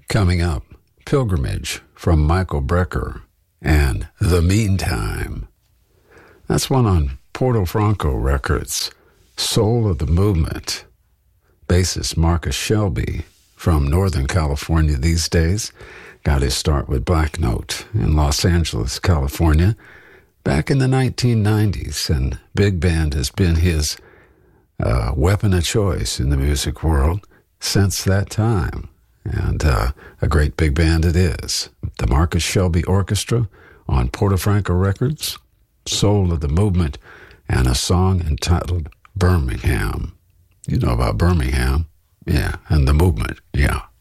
Coming up, Pilgrimage from Michael Brecker and The Meantime. That's one on Porto Franco Records, Soul of the Movement. Bassist Marcus Shelby from Northern California these days got his start with Black Note in Los Angeles, California, back in the 1990s, and big band has been his weapon of choice in the music world since that time. And a great big band it is. The Marcus Shelby Orchestra on Porto Franco Records, Soul of the Movement, and a song entitled Birmingham. You know about Birmingham? Yeah, and the movement, yeah.